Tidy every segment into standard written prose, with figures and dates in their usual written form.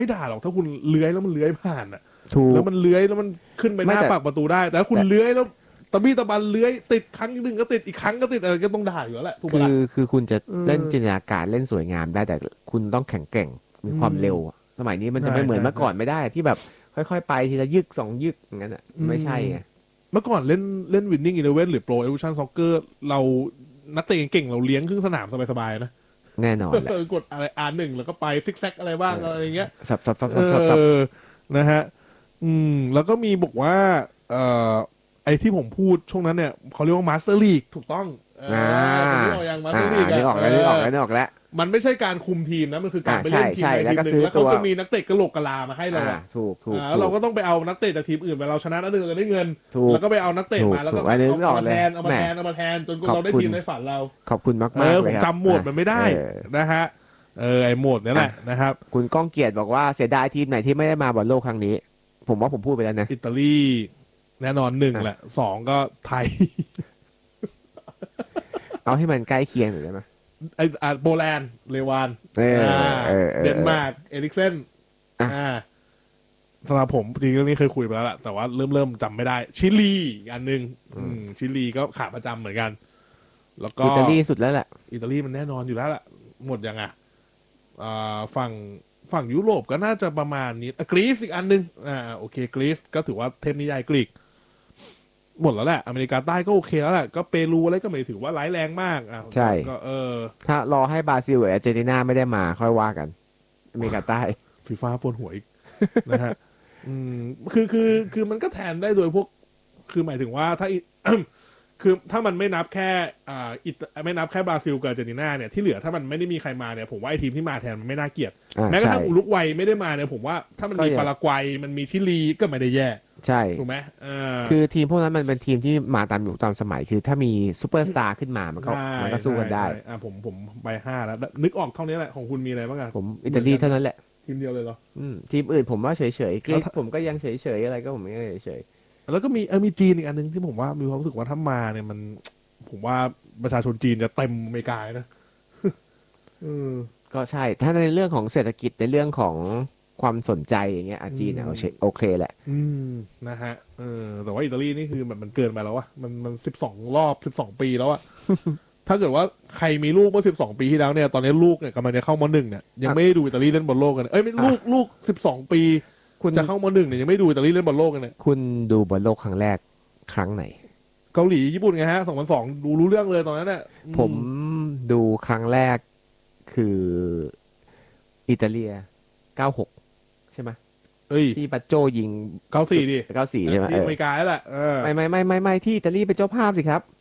ไม่ด่าหรอกถ้าคุณเลื้อยแล้วมันเลื้อยผ่านอ่ะถูกแล้วมันเลื้อยแล้วมันขึ้นไปหน้าปากประตูได้แต่ถ้าคุณเลื้อยแล้วตะบี้ตะบันเลื้อยติดครั้งหนึ่งก็ติดอีกครั้งก็ติดอะไรก็ต้องด่าอยู่แล้วแหละถูกปะล่ะคือคุณจะเออเล่นจินตนาการเล่นสวยงามได้แต่คุณต้องแข็งแกร่งมีความเร็วอะสมัยนี้มันจะไม่เหมือนเมื่อก่อนไม่ได้ที่แบบค่อยๆไปทีละยึกสองยึกอย่างนั้นอ่ะไม่ใช่ไงเมื่อก่อนเล่น Winning Eleven หรือ Pro Evolution Soccer เรานักเตะเก่งเราเลี้ยงครึ่งสนามสบายๆนะแน่นอนแหละกดอะไรR1แล้วก็ไปซิกแซกอะไรบ้างอะไรอย่างเงี้ยสับนะฮะแล้วก็มีบอกว่าเอ่อไอ้ที่ผมพูดช่วงนั้นเนี่ยเขาเรียกว่ามาสเตอร์ลีกถูกต้องคุณนึกออกอย่างมาสเตอร์ลีกนึกออกแล้วนึกออกแล้วนึกออกแล้วมันไม่ใช่การคุมทีมนะมันคือการไปเล่นทีมใดทีมหนึ่งแล้วเขาจะมีนักเตะกระโหลกกะลามาให้เราถูกแล้วเราก็ต้องไปเอานักเตะจากทีมอื่นไปเราชนะนัดหนึ่งเราได้เงินแล้วก็ไปเอานักเตะมาแล้วก็เอามาแทนจนเราได้ทีมในฝันเราขอบคุณมากๆเลยผมจำโหมดมันไม่ได้นะฮะไอโหมดนี่แหละนะครับคุณก้องเกียรติบอกว่าเสียดายทีมไหนที่ไม่ได้มาบอลโลกครั้งนี้ผมว่าผมพูดไปแล้วนะอิตาลีแน่นอน1แหละ2ก็ไทยเอาให้มันใกล้เคียงหน่อยได้ไหมโปแลนด์เลวานเดนมาร์กเอริกเซนสำหรับผมจริงๆเรื่องนี้เคยคุยไปแล้วแหละแต่ว่าเริ่มจำไม่ได้ชิลีอันหนึ่งชิลีก็ขาประจำเหมือนกันแล้วก็อิตาลีสุดแล้วแหละอิตาลีมันแน่นอนอยู่แล้วแหละหมดยังไงฝั่งยุโรปก็น่าจะประมาณนี้กรีซอีกอันนึงโอเคกรีซก็ถือว่าเทพนิยายกรีกหมดแล้วแหละอเมริกาใต้ก็โอเคแล้วแหละก็เปรูอะไรก็ไม่ถือว่าร้ายแรงมากใช่ก็ถ้ารอให้บราซิลหรืออาร์เจนตินาไม่ได้มาค่อยว่ากันอเมริกาใต้ฟีฟ่าปวดหัวอีก นะฮะคือมันก็แทนได้โดยพวกคือหมายถึงว่าถ้า คือถ้ามันไม่นับแค่ไม่นับแค่บราซิลกับอาร์เจนตินาเนี่ยที่เหลือถ้ามันไม่ได้มีใครมาเนี่ยผมว่าไอ้ทีมที่มาแทนมันไม่น่าเกลียดแม้กระทั่งอุรุกวัยไม่ได้มาเนี่ยผมว่าถ้ามันมีปารากวัยมันมีชิลีก็ไม่ได้แย่ใช่ถูกไหมคือทีมพวกนั้นมันเป็นทีมที่มาตามยุคตามสมัยคือถ้ามีซูเปอร์สตาร์ขึ้นมามันก็สู้กันได้ผมไป5แล้วนึกออกเท่านี้แหละของคุณมีอะไรบ้างผมอิตาลีเท่านั้นแหละทีมเดียวเลยเหรอทีมอื่นผมว่าเฉยๆกรีซผมก็ยังเฉยๆอะไรก็ผมยังเฉยแล้วก็มีจีนอีกอันนึงที่ผมว่ามีความรู้สึกว่าถ้ามาเนี่ยมันผมว่าประชาชนจีนจะเต็มอเมริกานะก็ใช่ถ้าในเรื่องของเศรษฐกิจในเรื่องของความสนใจอย่างเงี้ยจีนโอเคแหละนะฮะแต่ว่าอิตาลีนี่คือมันเกินไปแล้ววะมัน12 ปีแล้วอะ ถ้าเกิดว่าใครมีลูกเมื่อ12 ปีที่แล้วเนี่ยตอนนี้ลูกเนี่ยกำลังจะเข้าม.1เนี่ยยังไม่ได้ดูอิตาลีเล่นบอลโลกกันไม่ลูก12 ปีคุณจะเข้าม.1เนี่ยยังไม่ดูอิตาลีเล่นบอลโลกกันเนี่ยคุณดูบอลโลกครั้งแรกครั้งไหนเกาหลีญี่ปุ่นไงฮะ2002ดูรู้เรื่องเลยตอนนั้นเนี่ยผมดูครั้งแรกคืออิตาลี96ใช่ไหมที่ปัจโจยิง 94ดิ 94ใช่ไหมอเมริกาแล้วแหละไม่ที่อิตาลีเป็นเจ้าภาพสิครับ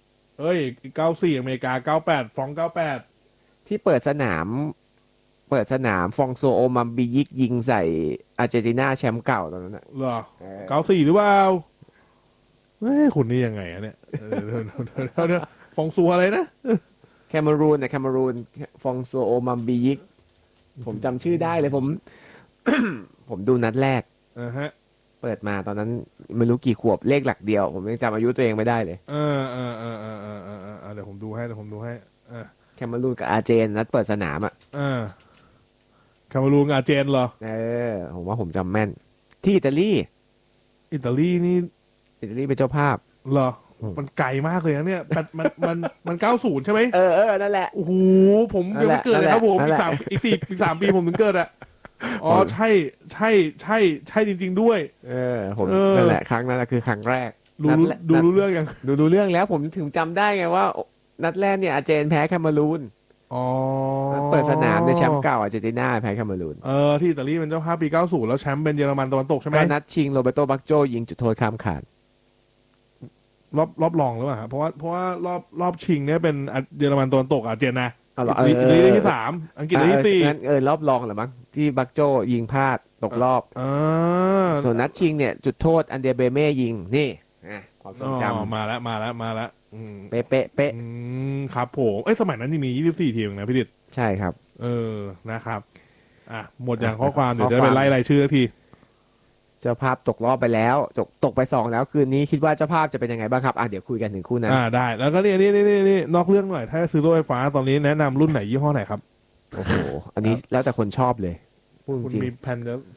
94อเมริกา98ฟรอง98 ที่เปิดสนามฟองโซโอมัมบิยิกยิงใส่อาร์เจนตินาแชมป์เก่าตอนนั้นเหรอ94หรือเปล่าคุณนี่ยังไงอะเนี่ยฟองซัวอะไรนะแคนารูนฟองโซโอมัมบิยิกผมจำชื่อได้เลยผม ผมดูนัดแรกเปิดมาตอนนั้นไม่รู้กี่ขวบเลขหลักเดียวผมยังจำอายุตัวเองไม่ได้เลยเดี๋ยวผมดูให้แคนารูนกับอาร์เจนนัดเปิดสนามอ่ะแคนารูนกับอาร์เจนเหรอผมว่าผมจำแม่นที่อิตาลีนี่อิตาลีเป็นเจ้าภาพเหรอมันไกลมากเลยนะเนี่ยมัน90ใช่ไหมนั่นแหละโอ้โหผมยังไม่เกิดเลยครับผมอีก3 ปีผมถึงเกิดอ่ะใช่จริงๆด้วยผมนั่นแหละครั้งนั้นคือครั้งแรกดูรู้เรื่องยังดูเรื่องแล้วผมถึงจำได้ไงว่านัดแรกเนี่ยอาร์เจนแพ้แคนารูนเปิดสนามในแชมป์เก่าอาร์เจนตินาแพ้แคนารูนที่อิตาลีเป็นเจ้าภาพปี90แล้วแชมป์เป็นเยอรมันตะวันตกใช่ไหมก็นัดชิงโรเบโตบักโจยิงจุดโทษข้ามคานรอบรองหรือเปล่าเพราะว่ารอบชิงเนี่ยเป็นเยอรมันตะวันตกอาร์เจนนะอิตาลีได้ที่3อังกฤษได้ที่4 งั้นรอบรองเหรอมั้งที่บักโจยิงพลาดตกรอบส่วนนัดชิงเนี่ยจุดโทษอันเดเบเม่ยิงนี่ความทรงจำมาแล้วเป๊ะครับผมสมัยนั้นยังมี24 ทีมนะพี่ดิษใช่ครับนะครับหมดอย่างข้อความเดี๋ยวจะไปไล่รายชื่อทีเจ้าภาพตกรอบไปแล้วตกไป2แล้วคืนนี้คิดว่าเจ้าภาพจะเป็นยังไงบ้างครับเดี๋ยวคุยกันถึงคู่นั้นได้แล้วก็นี่นอกเรื่องหน่อยถ้าซื้อรถไฟฟ้าตอนนี้แนะนำรุ่นไหนยี่ห้อไหนครับโอ้โหอันนี้แล้วแต่คนชอบเลยคุณมีแผนจะ